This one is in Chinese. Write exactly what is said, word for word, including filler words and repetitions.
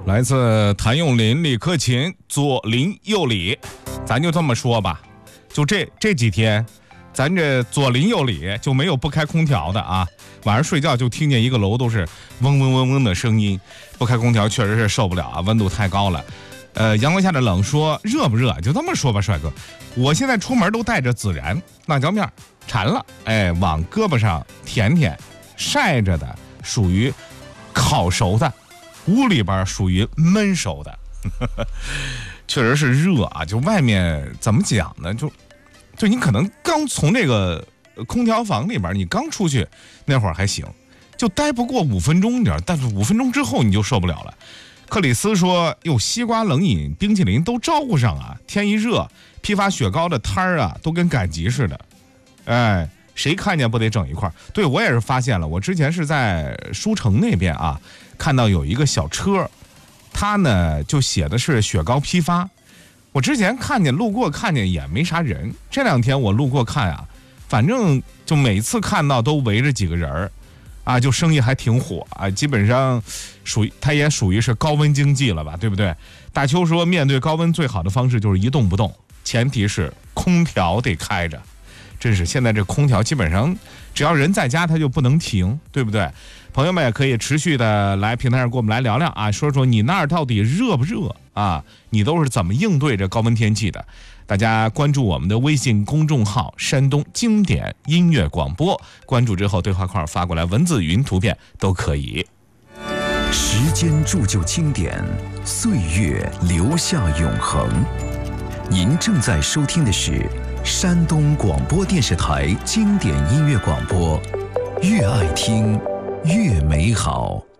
来自谭咏麟、李克勤，左邻右里，咱就这么说吧，就这这几天，咱这左邻右里就没有不开空调的啊。晚上睡觉就听见一个楼都是嗡嗡嗡嗡的声音，不开空调确实是受不了啊，温度太高了。呃，阳光下的冷说热不热？就这么说吧，帅哥，我现在出门都带着孜然、辣椒面，馋了，哎，往胳膊上舔舔，晒着的属于烤熟的。屋里边属于焖熟的，确实是热啊！就外面怎么讲呢？就就你可能刚从这个空调房里边，你刚出去那会儿还行，就待不过五分钟点，但是五分钟之后你就受不了了。克里斯说：“哟，西瓜、冷饮、冰淇淋都招呼上啊！天一热，批发雪糕的摊儿啊，都跟赶集似的。哎，谁看见不得整一块？对我也是发现了，我之前是在书城那边啊。”看到有一个小车，他呢就写的是雪糕批发。我之前看见路过看见也没啥人，这两天我路过看啊，反正就每次看到都围着几个人啊，就生意还挺火啊。基本上属于它也属于是高温经济了吧，对不对？大秋说，面对高温最好的方式就是一动不动，前提是空调得开着。真是现在这空调基本上只要人在家它就不能停，对不对？朋友们也可以持续的来平台上跟我们来聊聊啊，说说你那儿到底热不热啊？你都是怎么应对这高温天气的？大家关注我们的微信公众号山东经典音乐广播，关注之后对话框发过来文字语音图片都可以。 时间铸就经典，岁月留下永恒。您正在收听的是山东广播电视台经典音乐广播，越爱听越美好。